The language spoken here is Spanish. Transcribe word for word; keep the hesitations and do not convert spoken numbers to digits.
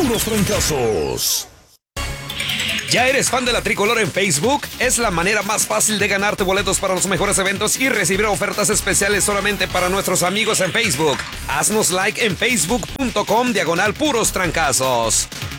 puros trancazos. ¿Ya eres fan de la Tricolor en Facebook? Es la manera más fácil de ganarte boletos para los mejores eventos y recibir ofertas especiales solamente para nuestros amigos en Facebook. Haznos like en facebook punto com diagonal puros trancazos.